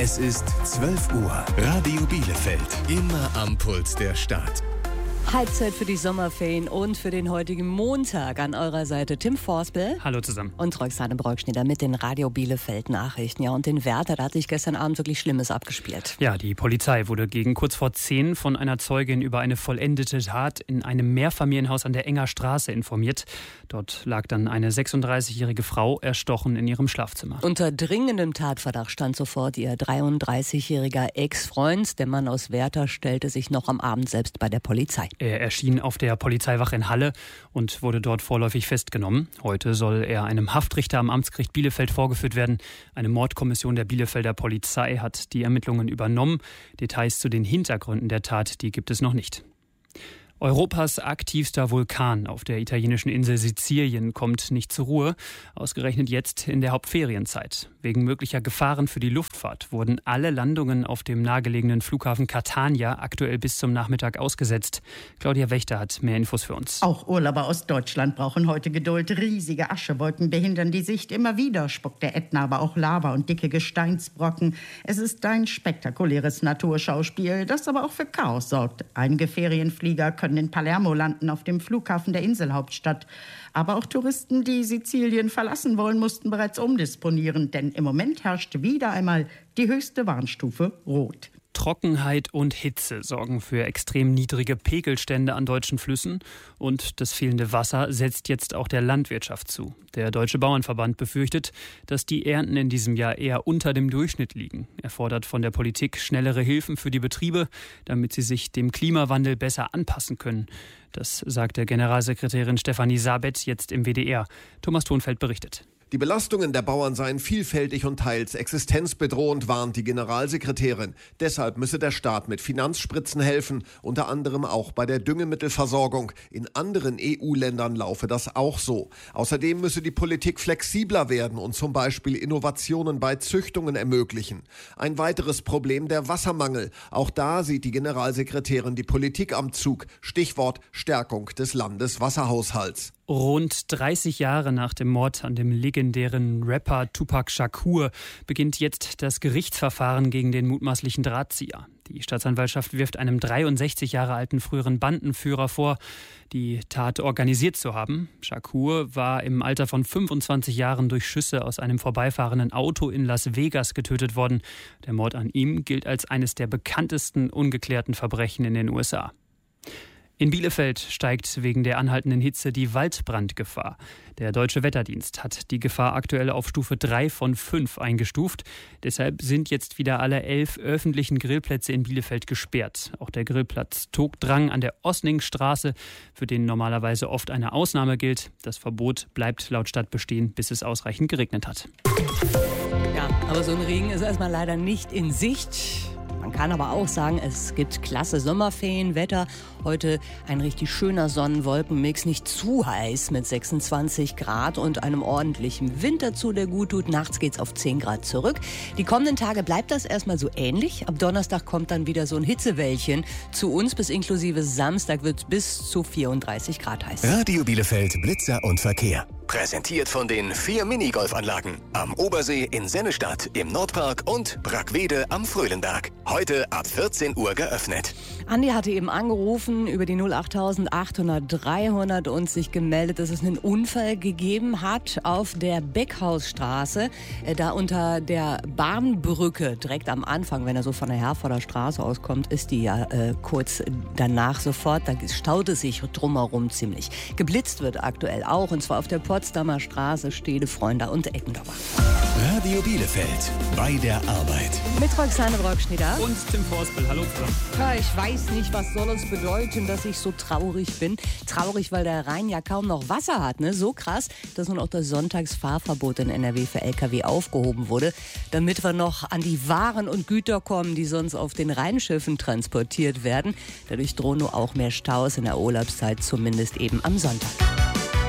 Es ist 12 Uhr. Radio Bielefeld. Immer am Puls der Stadt. Halbzeit für die Sommerferien und für den heutigen Montag. An eurer Seite Tim Forspel. Hallo zusammen. Und Roxane Brockschneider mit den Radio Bielefeld Nachrichten. Ja, und den Wärter, da hat sich gestern Abend wirklich Schlimmes abgespielt. Ja, die Polizei wurde gegen kurz vor 10 von einer Zeugin über eine vollendete Tat in einem Mehrfamilienhaus an der Enger Straße informiert. Dort lag dann eine 36-jährige Frau erstochen in ihrem Schlafzimmer. Unter dringendem Tatverdacht stand sofort ihr 33-jähriger Ex-Freund. Der Mann aus Werther stellte sich noch am Abend selbst bei der Polizei. Er erschien auf der Polizeiwache in Halle und wurde dort vorläufig festgenommen. Heute soll er einem Haftrichter am Amtsgericht Bielefeld vorgeführt werden. Eine Mordkommission der Bielefelder Polizei hat die Ermittlungen übernommen. Details zu den Hintergründen der Tat, die gibt es noch nicht. Europas aktivster Vulkan auf der italienischen Insel Sizilien kommt nicht zur Ruhe, ausgerechnet jetzt in der Hauptferienzeit. Wegen möglicher Gefahren für die Luftfahrt wurden alle Landungen auf dem nahegelegenen Flughafen Catania aktuell bis zum Nachmittag ausgesetzt. Claudia Wächter hat mehr Infos für uns. Auch Urlauber aus Deutschland brauchen heute Geduld. Riesige Aschewolken behindern die Sicht. Immer wieder spuckt der Ätna aber auch Lava und dicke Gesteinsbrocken. Es ist ein spektakuläres Naturschauspiel, das aber auch für Chaos sorgt. Einige Ferienflieger können in Palermo landen, auf dem Flughafen der Inselhauptstadt. Aber auch Touristen, die Sizilien verlassen wollen, mussten bereits umdisponieren, denn im Moment herrscht wieder einmal die höchste Warnstufe Rot. Trockenheit und Hitze sorgen für extrem niedrige Pegelstände an deutschen Flüssen und das fehlende Wasser setzt jetzt auch der Landwirtschaft zu. Der Deutsche Bauernverband befürchtet, dass die Ernten in diesem Jahr eher unter dem Durchschnitt liegen. Er fordert von der Politik schnellere Hilfen für die Betriebe, damit sie sich dem Klimawandel besser anpassen können. Das sagte Generalsekretärin Stefanie Sabet jetzt im WDR. Thomas Thonfeld berichtet. Die Belastungen der Bauern seien vielfältig und teils existenzbedrohend, warnt die Generalsekretärin. Deshalb müsse der Staat mit Finanzspritzen helfen, unter anderem auch bei der Düngemittelversorgung. In anderen EU-Ländern laufe das auch so. Außerdem müsse die Politik flexibler werden und zum Beispiel Innovationen bei Züchtungen ermöglichen. Ein weiteres Problem der Wassermangel. Auch da sieht die Generalsekretärin die Politik am Zug. Stichwort Stärkung des Landeswasserhaushalts. Rund 30 Jahre nach dem Mord an dem legendären Rapper Tupac Shakur beginnt jetzt das Gerichtsverfahren gegen den mutmaßlichen Drahtzieher. Die Staatsanwaltschaft wirft einem 63 Jahre alten früheren Bandenführer vor, die Tat organisiert zu haben. Shakur war im Alter von 25 Jahren durch Schüsse aus einem vorbeifahrenden Auto in Las Vegas getötet worden. Der Mord an ihm gilt als eines der bekanntesten ungeklärten Verbrechen in den USA. In Bielefeld steigt wegen der anhaltenden Hitze die Waldbrandgefahr. Der Deutsche Wetterdienst hat die Gefahr aktuell auf Stufe 3 von 5 eingestuft. Deshalb sind jetzt wieder alle 11 öffentlichen Grillplätze in Bielefeld gesperrt. Auch der Grillplatz Togdrang an der Osningstraße, für den normalerweise oft eine Ausnahme gilt. Das Verbot bleibt laut Stadt bestehen, bis es ausreichend geregnet hat. Ja, aber so ein Regen ist erstmal leider nicht in Sicht. Man kann aber auch sagen, es gibt klasse Sommerferienwetter. Heute ein richtig schöner Sonnenwolkenmix, nicht zu heiß mit 26 Grad und einem ordentlichen Wind dazu, der gut tut. Nachts geht's auf 10 Grad zurück. Die kommenden Tage bleibt das erstmal so ähnlich. Ab Donnerstag kommt dann wieder so ein Hitzewellchen zu uns. Bis inklusive Samstag wird es bis zu 34 Grad heiß. Radio Bielefeld, Blitzer und Verkehr. Präsentiert von den 4 Minigolfanlagen am Obersee in Sennestadt, im Nordpark und Brackwede am Fröhlenberg. Heute ab 14 Uhr geöffnet. Andi hatte eben angerufen über die 08800 300 und sich gemeldet, dass es einen Unfall gegeben hat auf der Beckhausstraße. Da unter der Bahnbrücke, direkt am Anfang, wenn er so von der Herforder Straße auskommt, ist die ja kurz danach sofort. Da staut es sich drumherum ziemlich. Geblitzt wird aktuell auch, und zwar auf der Potsdamer Straße, Stede, Freunda und Eckendorfer. Radio Bielefeld, bei der Arbeit. Mit Roxane Brockschneider. Und Tim Forspel, hallo zusammen. Ja, ich weiß nicht, was soll es bedeuten, dass ich so traurig bin. Traurig, weil der Rhein ja kaum noch Wasser hat. Ne? So krass, dass nun auch das Sonntagsfahrverbot in NRW für Lkw aufgehoben wurde, damit wir noch an die Waren und Güter kommen, die sonst auf den Rheinschiffen transportiert werden. Dadurch drohen nur auch mehr Staus in der Urlaubszeit, zumindest eben am Sonntag.